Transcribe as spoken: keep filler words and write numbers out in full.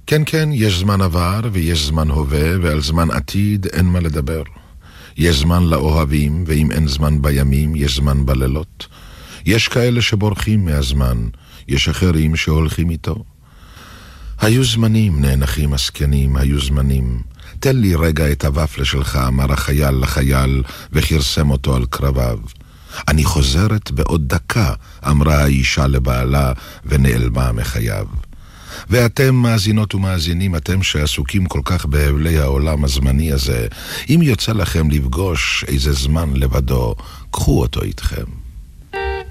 כן, כן, יש זמן עבר ויש זמן הווה, ועל זמן עתיד אין מה לדבר. יש זמן לאוהבים, ואם אין זמן בימים, יש זמן בלילות. יש כאלה שבורחים מהזמן, יש אחרים שהולכים איתו. היו זמנים, נאנחים עסקנים, היו זמנים. תן לי רגע את הוופלה שלך, אמר החייל לחייל, וחרסם אותו על קרביו. אני חוזרת בעוד דקה, אמרה האישה לבעלה, ונעלמה מחייו. ואתם מאזינות ומאזינים, אתם שעסוקים כל כך בהבלי העולם הזמני הזה, אם יוצא לכם לפגוש איזה זמן לבדו, קחו אותו איתכם.